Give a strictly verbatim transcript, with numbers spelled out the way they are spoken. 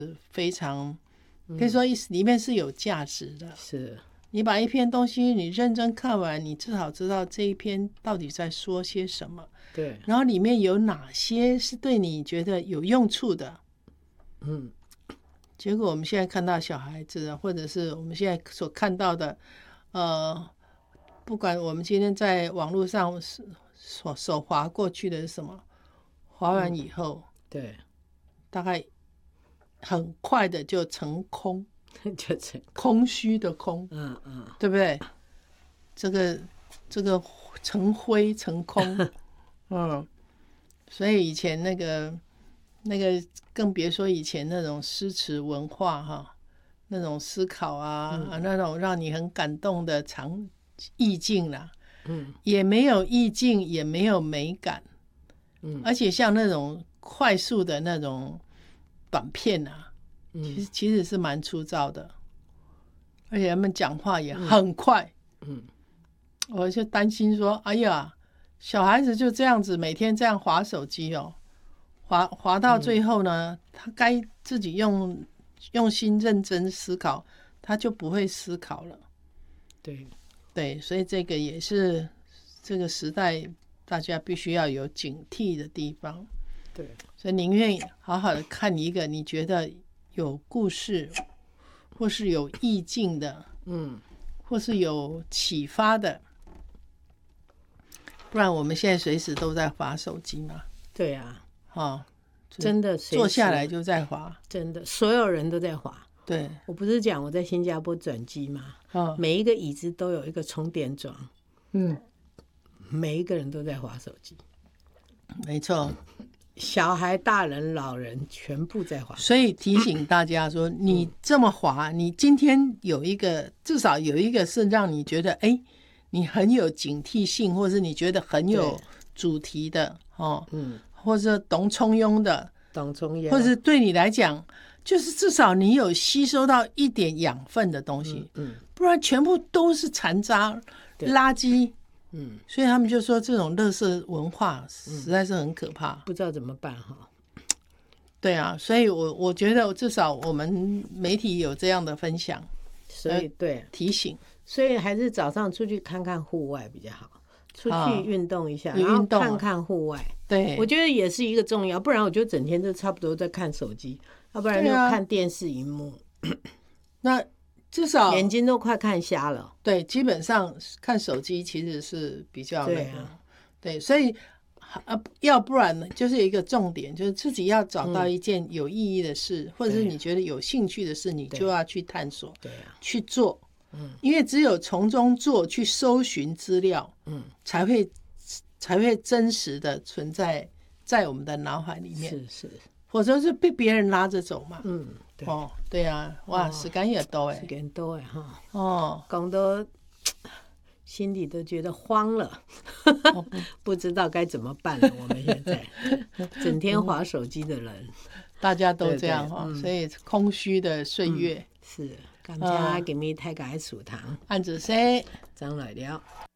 非常可以说里面是有价值的。 是你把一篇东西你认真看完，你至少知道这一篇到底在说些什么， 对， 然后里面有哪些是对你觉得有用处的。 嗯， 结果我们现在看到小孩子，或者是我们现在所看到的，呃，不管我们今天在网络上手手滑过去的是什么，滑完以后， 嗯、对， 大概很快的就成空， 就成空虚的空， 嗯嗯， 对不对？这个这个成灰成空，嗯，所以以前那个那个更别说以前那种诗词文化哈，那种思考啊，嗯、啊那种让你很感动的长意境啦， 嗯， 也没有意境，也没有美感， 嗯， 而且像那种快速的那种短片啊， 嗯、 其实其实是蛮粗糙的，而且他们讲话也很快， 嗯， 我就担心说，哎呀，小孩子就这样子每天这样滑手机哦，滑滑到最后呢，嗯、他该自己用用心认真思考，他就不会思考了。 对对，所以这个也是这个时代大家必须要有警惕的地方。 对， 所以宁愿好好的看一个你觉得有故事或是有意境的， 嗯， 或是有启发的，不然我们现在随时都在滑手机嘛。 对啊， 哦， 真的坐下来就在滑， 真的所有人都在滑。 对， 我不是讲我在新加坡转机吗？ 哦、 每一个椅子都有一个充电桩， 嗯， 每一个人都在滑手机， 没错， 小孩、大人、老人全部在滑。 所以提醒大家说，你这么滑，你今天有一个至少有一个是让你觉得哎，你很有警惕性，或是你觉得很有主题的哦，嗯，或者懂冲庸的， 懂冲庸， 或者对你来讲，就是至少你有吸收到一点养分的东西， 嗯，嗯不然全部都是残渣、垃圾。 嗯， 所以他们就说这种垃圾文化实在是很可怕， 嗯、不知道怎么办哈。 对啊，所以我我觉得至少我们媒体有这样的分享， 所以对提醒， 所以还是早上出去看看户外比较好，出去运动一下， 啊、 然后看看户外。 对， 我觉得也是一个重要，不然我就整天都差不多在看手机，要不然就看电视荧幕。 那至少眼睛都快看瞎了。 对，基本上看手机其实是比较那个， 对啊， 对，所以啊，要不然呢，就是有一个重点，就是自己要找到一件有意义的事，嗯、或者是你觉得有兴趣的事，你就要去探索， 对啊， 去做，嗯，因为只有从中做，去搜寻资料，嗯，才会才会真实的存在在我们的脑海里面， 是是， 否则是被别人拉着走嘛， 嗯。对哦，对啊，哇，哦、时间也多哎， 时间多哎哈， 哦， 讲到心里都觉得慌了，哦、不知道该怎么办了。我们现在整天滑手机的人， 大家都这样哈，嗯、所以空虚的岁月、 嗯、是。感謝今日大家的收聽， 按住先， 張來了。